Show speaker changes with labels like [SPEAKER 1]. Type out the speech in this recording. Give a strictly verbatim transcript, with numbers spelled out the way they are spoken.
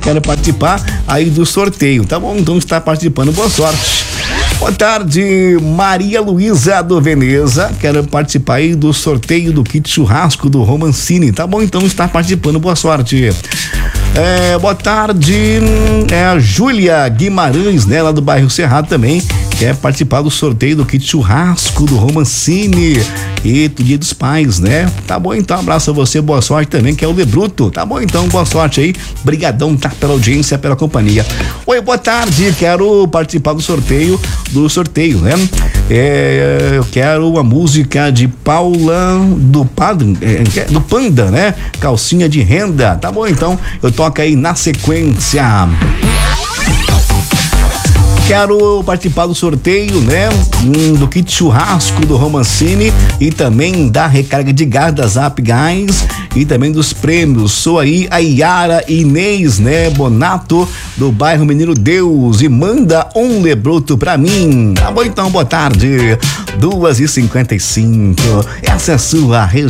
[SPEAKER 1] quero participar aí do sorteio, tá bom? Então está participando, boa sorte. Boa tarde, Maria Luísa do Veneza, quero participar aí do sorteio do kit churrasco do Romancini, tá bom? Então está participando, boa sorte. É, boa tarde, é a Júlia Guimarães, né, lá do bairro Cerrado também, quer participar do sorteio do kit churrasco do Romancini e do Dia dos Pais, né? Tá bom, então, abraço a você, boa sorte também, que é o Lebruto, tá bom, então, boa sorte aí, brigadão, tá, pela audiência, pela companhia. Oi, boa tarde, quero participar do sorteio, do sorteio, né? É, eu quero uma música de Paula do Padre, é, do Panda, né? Calcinha de Renda, tá bom, então, eu toco aí na sequência. Quero participar do sorteio, né? Hum, do kit churrasco do Romancini e também da recarga de gás da Zap Gás e também dos prêmios. Sou aí a Yara Inês, né? Bonato, do bairro Menino Deus, e manda um lebruto pra mim. Tá bom, então, boa tarde. duas e cinquenta e cinco. Essa é a sua região.